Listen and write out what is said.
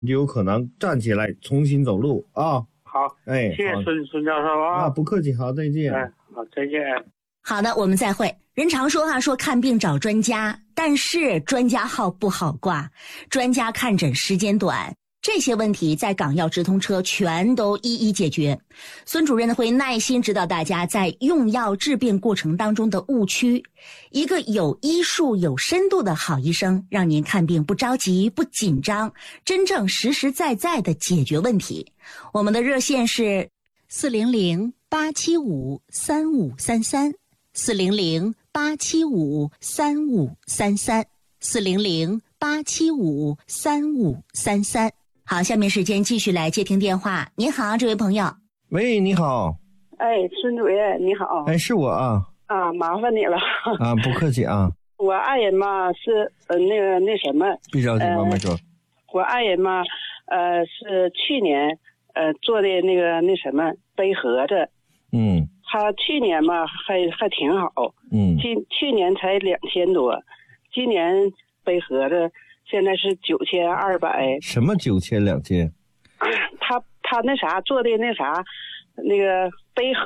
你就有可能站起来重新走路啊。 好， 哎， 谢谢孙教授啊。 不客气，好，再见。 好，再见。 好的，我们再会。人常说说看病找专家，但是专家号不好挂，专家看诊时间短，这些问题在港药直通车全都一一解决。孙主任会耐心指导大家在用药治病过程当中的误区。一个有医术有深度的好医生，让您看病不着急不紧张，真正实实在在的解决问题。我们的热线是400-875-3533 400-875-3533 400-875-3533。好，下面时间继续来接听电话。您好，这位朋友。 喂，你好。 哎，孙主任你好。 哎，是我啊。 麻烦你了。 不客气啊。 我爱人嘛是那什么。 别着急，慢慢说。 我爱人嘛是去年做的那什么背盒子。他去年嘛还挺好。去年才2000多，今年背盒子现在是9200。 什么9000、2000？ 他那啥做的那啥那个背盒